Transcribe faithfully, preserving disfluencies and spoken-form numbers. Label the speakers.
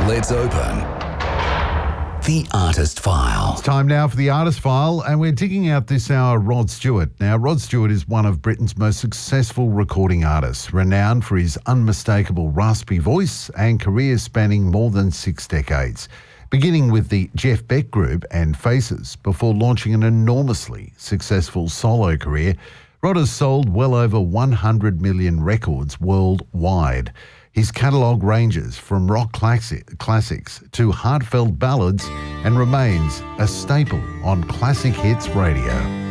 Speaker 1: Let's open The Artist File.
Speaker 2: It's time now for The Artist File, and we're digging out this hour Rod Stewart. Now, Rod Stewart is one of Britain's most successful recording artists, renowned for his unmistakable raspy voice and career spanning more than six decades. Beginning with the Jeff Beck Group and Faces, before launching an enormously successful solo career, Rod has sold well over one hundred million records worldwide. His catalogue ranges from rock classic, classics to heartfelt ballads and remains a staple on Classic Hits radio.